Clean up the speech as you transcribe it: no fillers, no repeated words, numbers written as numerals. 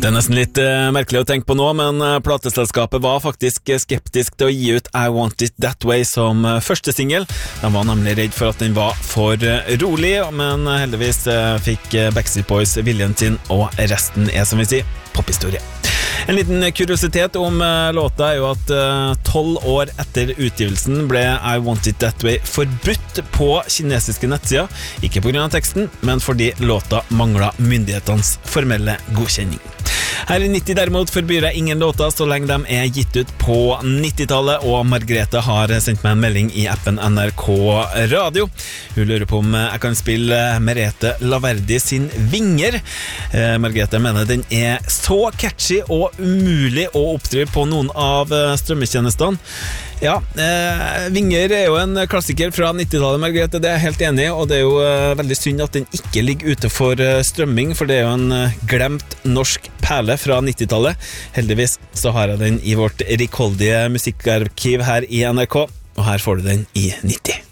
Det nesten litt merkelig å tenke på nå, men plateselskapet var faktisk skeptisk til å gi ut I Want It That Way som første single. De var nemlig redd for at den var for rolig, men heldigvis fikk Backstreet Boys viljen sin, og resten som vi sier, pophistorie. En liten kuriositet om låta jo at 12 år etter utgivelsen ble I Want It That Way forbudt på kinesiske nettsider, ikke på grunn av teksten, men fordi låta manglet myndighetenes formelle godkjenning. Her i 90 derimot forbyr jeg ingen låter så lenge de gitt ut på 90-tallet, og Margrethe har sendt meg en melding i appen NRK Radio. Hun lurer på om jeg kan spille Merete Laverdi sin Vinger. Margrethe mener den så catchy og umulig å oppdrive på noen av strømmetjenestene. Ja, Vinger jo en klassiker fra 90-tallet, Margrethe, det jeg helt enig i, og det jo veldig synd at den ikke ligger ute for strømming, for det jo en glemt norsk perle fra 90-tallet. Heldigvis så har jeg den i vårt rikholdige musikkarkiv her i NRK, og her får du den i 90.